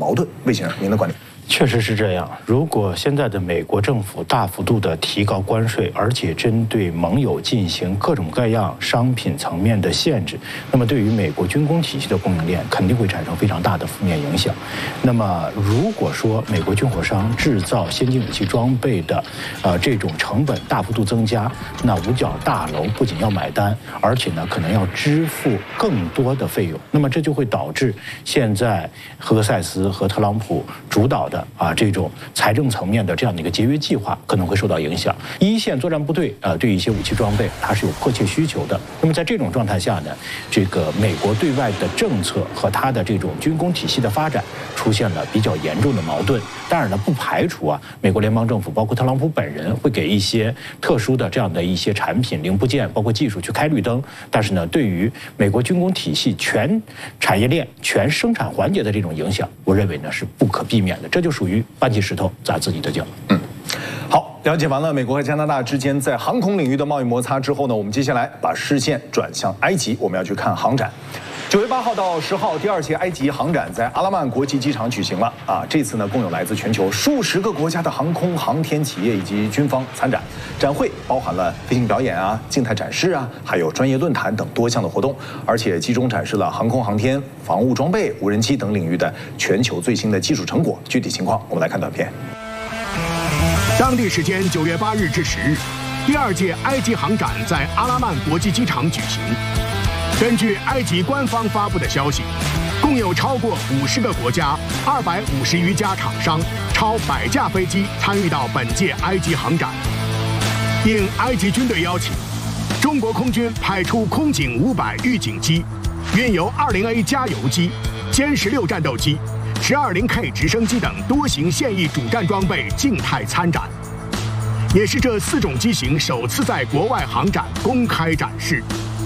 矛盾。魏先生，您的观点？ 确实是这样。如果现在的美国政府大幅度的提高关税，而且针对盟友进行各种各样商品层面的限制，那么对于美国军工体系的供应链肯定会产生非常大的负面影响。那么如果说美国军火商制造先进武器装备的这种成本大幅度增加，那五角大楼不仅要买单，而且呢可能要支付更多的费用。那么这就会导致现在赫克塞斯和特朗普主导的这种财政层面的这样的一个节约计划可能会受到影响。一线作战部队对一些武器装备它是有迫切需求的。那么在这种状态下呢，这个美国对外的政策和它的这种军工体系的发展出现了比较严重的矛盾。当然呢，不排除美国联邦政府包括特朗普本人会给一些特殊的这样的一些产品零部件包括技术去开绿灯。但是呢，对于美国军工体系全产业链全生产环节的这种影响，我认为呢是不可避免的。这就属于搬起石头砸自己的脚。 好，了解完了美国和加拿大之间在航空领域的贸易摩擦之后呢，我们接下来把视线转向埃及，我们要去看航展。9月8号到10号，第2届埃及航展在阿拉曼国际机场举行了这次呢，共有来自全球数十个国家的航空航天企业以及军方参展。展会包含了飞行表演静态展示还有专业论坛等多项的活动，而且集中展示了航空航天、防务装备、无人机等领域的全球最新的技术成果。具体情况，我们来看短片。 当地时间9月8日至10日，第2届埃及航展在阿拉曼国际机场举行。根据埃及官方发布的消息，共有超过50个国家、250余家厂商、超100架飞机参与到本届埃及航展。应埃及军队邀请，中国空军派出空警500预警机、运油20A 加油机、歼16战斗机、1020K 直升机等多型现役主战装备静态参展，也是这4种机型首次在国外航展公开展示。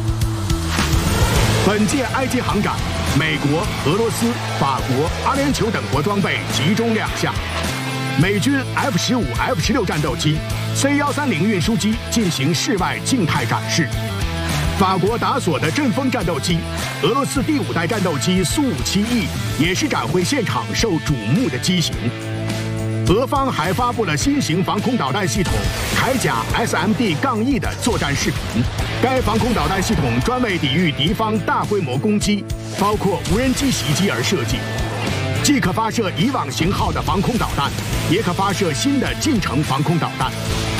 本届埃及航展，美国、俄罗斯、法国、阿联酋等国装备集中亮相。美军 F-15、F-16战斗机、C-130运输机进行室外静态展示。法国达索的阵风战斗机，俄罗斯第5代战斗机苏57E也是展会现场受瞩目的机型。俄方还发布了新型防空导弹系统铠甲 SMD-E 的作战视频。该防空导弹系统专为抵御敌方大规模攻击，包括无人机袭击而设计，既可发射以往型号的防空导弹，也可发射新的近程防空导弹。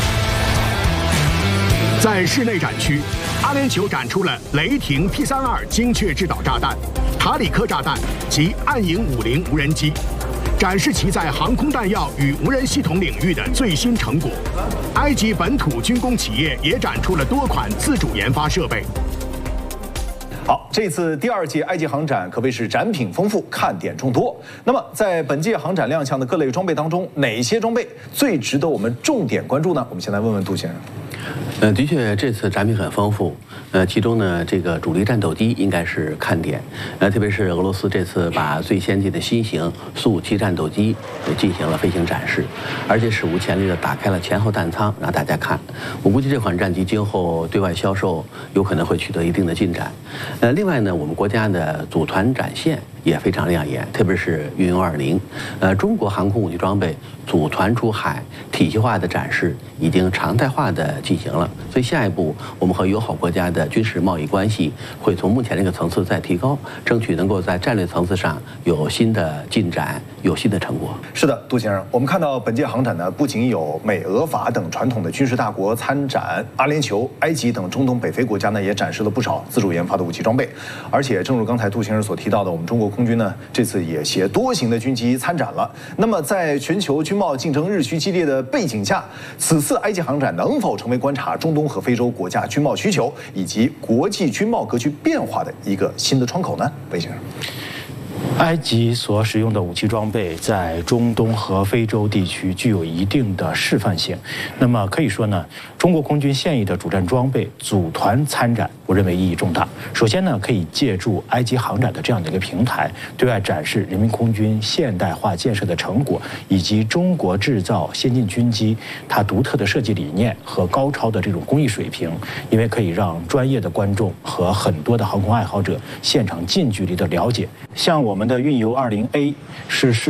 在室内展区，阿联酋展出了雷霆 P-32精确制导炸弹、塔里克炸弹及暗影50无人机，展示其在航空弹药与无人系统领域的最新成果。埃及本土军工企业也展出了多款自主研发设备。 好，这次第2届埃及航展可谓是展品丰富，看点众多。那么，在本届航展亮相的各类装备当中，哪些装备最值得我们重点关注呢？我们先来问问杜先生。 的确，这次展品很丰富。其中呢，这个主力战斗机应该是看点。特别是俄罗斯这次把最先进的新型苏57战斗机进行了飞行展示，而且史无前例的打开了前后弹舱让大家看。我估计这款战机今后对外销售有可能会取得一定的进展。另外呢，我们国家的组团展现也非常亮眼，特别是运油20。中国航空武器装备组团出海，体系化的展示已经常态化的进行了。所以下一步，我们和友好国家的军事贸易关系会从目前这个层次再提高，争取能够在战略层次上有新的进展，有新的成果。 是的，杜先生，我们看到本届航展呢，不仅有美、俄、法等传统的军事大国参展，阿联酋、埃及等中东北非国家呢，也展示了不少自主研发的武器装备。而且，正如刚才杜先生所提到的，我们中国空军呢，这次也携多型的军机参展了。那么，在全球军贸竞争日趋激烈的背景下，此次埃及航展能否成为观察中东和非洲国家军贸需求以及国际军贸格局变化的一个新的窗口呢？魏先生。 埃及所使用的武器装备在中东和非洲地区具有一定的示范性。那么可以说呢，中国空军现役的主战装备组团参展，我认为意义重大。首先呢，可以借助埃及航展的这样的一个平台，对外展示人民空军现代化建设的成果，以及中国制造先进军机它独特的设计理念和高超的这种工艺水平，因为可以让专业的观众和很多的航空爱好者现场近距离的了解。像我们的运油20A 是